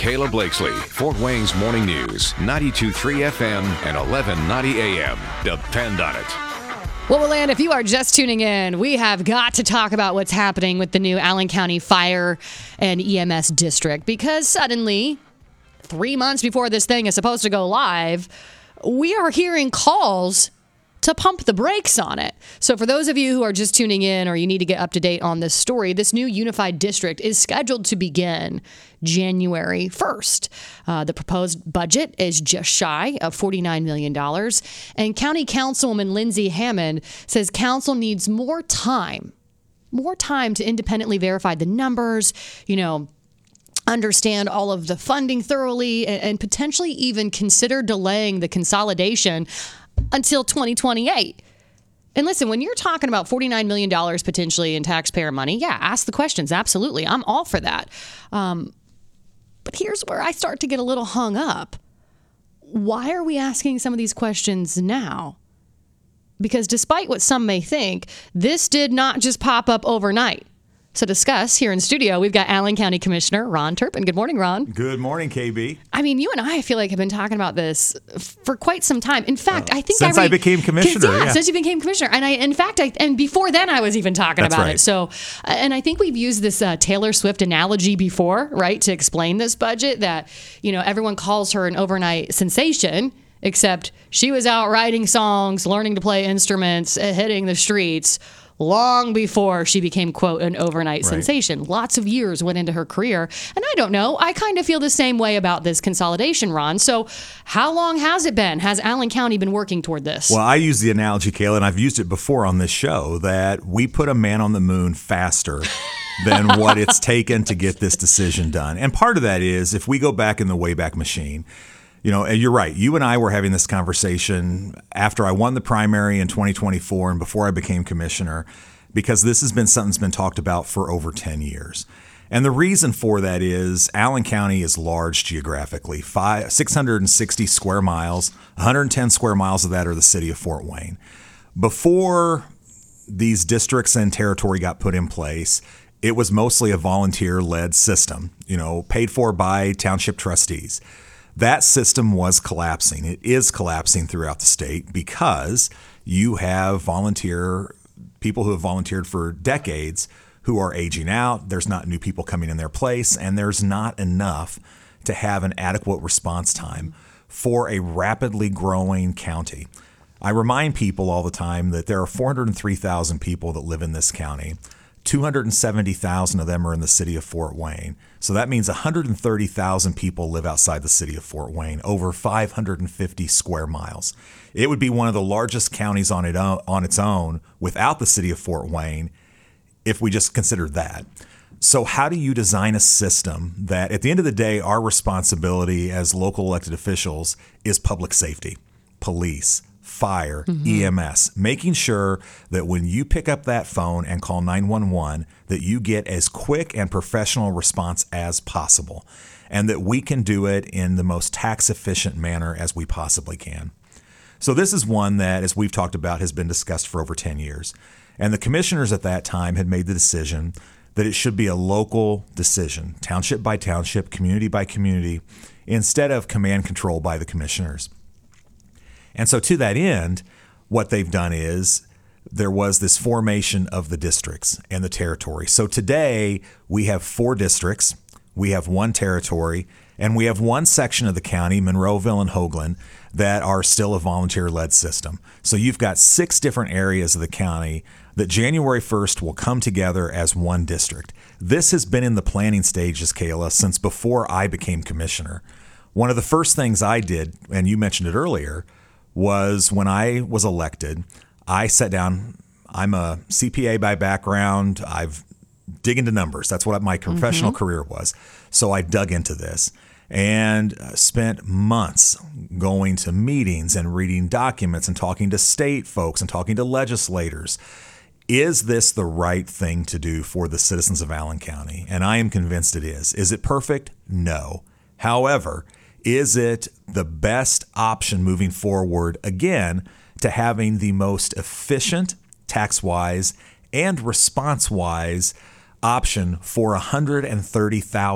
Kayla Blakesley, Fort Wayne's Morning News, 92.3 FM and 1190 AM. Depend on it. Well, Willan, if you are just tuning in, we have got to talk about what's happening with the new Allen County Fire and EMS District, because suddenly, 3 months before this thing is supposed to go live, we are hearing calls to pump the brakes on it. So for those of you who are just tuning in or you need to get up to date on this story, this new unified district is scheduled to begin January 1st. The proposed budget is just shy of $49 million. And County Councilwoman Lindsay Hammond says council needs more time to independently verify the numbers, understand all of the funding thoroughly, and potentially even consider delaying the consolidation until 2028. And listen, when you're talking about $49 million potentially in taxpayer money, yeah, ask the questions. Absolutely. I'm all for that. But here's where I start to get a little hung up. Why are we asking some of these questions now? Because despite what some may think, this did not just pop up overnight. So to discuss here in studio, we've got Allen County Commissioner Ron Turpin. Good morning, Ron. Good morning, KB. I mean, you and I feel like have been talking about this for quite some time. In fact, I think since I became commissioner. Yeah, since you became commissioner. And before then I was even talking That's about right. it. So, and I think we've used this Taylor Swift analogy before, right, to explain this budget that, everyone calls her an overnight sensation, except she was out writing songs, learning to play instruments, hitting the streets long before she became, quote, an overnight sensation. Lots of years went into her career. And I don't know, I kind of feel the same way about this consolidation, Ron. So how long has it been? Has Allen County been working toward this? Well, I use the analogy, Kayla, and I've used it before on this show, that we put a man on the moon faster than what it's taken to get this decision done. And part of that is, if we go back in the Wayback Machine, and you're right. You and I were having this conversation after I won the primary in 2024 and before I became commissioner, because this has been something that's been talked about for over 10 years. And the reason for that is Allen County is large geographically, 660 square miles, 110 square miles of that are the city of Fort Wayne. Before these districts and territory got put in place, it was mostly a volunteer-led system, paid for by township trustees. That system was collapsing. It is collapsing throughout the state because you have people who have volunteered for decades who are aging out. There's not new people coming in their place, and there's not enough to have an adequate response time for a rapidly growing county. I remind people all the time that there are 403,000 people that live in this county. 270,000 of them are in the city of Fort Wayne. So that means 130,000 people live outside the city of Fort Wayne, over 550 square miles. It would be one of the largest counties on its own without the city of Fort Wayne if we just considered that. So how do you design a system that, at the end of the day, our responsibility as local elected officials is public safety, police, fire, EMS, making sure that when you pick up that phone and call 911, that you get as quick and professional response as possible, and that we can do it in the most tax efficient manner as we possibly can. So this is one that, as we've talked about, has been discussed for over 10 years. And the commissioners at that time had made the decision that it should be a local decision, township by township, community by community, instead of command control by the commissioners. And so to that end, what they've done is there was this formation of the districts and the territory. So today we have 4 districts, we have 1 territory, and we have 1 section of the county, Monroeville and Hoagland, that are still a volunteer-led system. So you've got 6 different areas of the county that January 1st will come together as 1 district. This has been in the planning stages, Kayla, since before I became commissioner. One of the first things I did, and you mentioned it earlier, was when I was elected, I sat down. I'm a CPA by background. I've dig into numbers. That's what my professional career was. So I dug into this and spent months going to meetings and reading documents and talking to state folks and talking to legislators. Is this the right thing to do for the citizens of Allen County? And I am convinced it is. Is it perfect? No. However, is it the best option moving forward, again, to having the most efficient, tax-wise and response-wise option for 130,000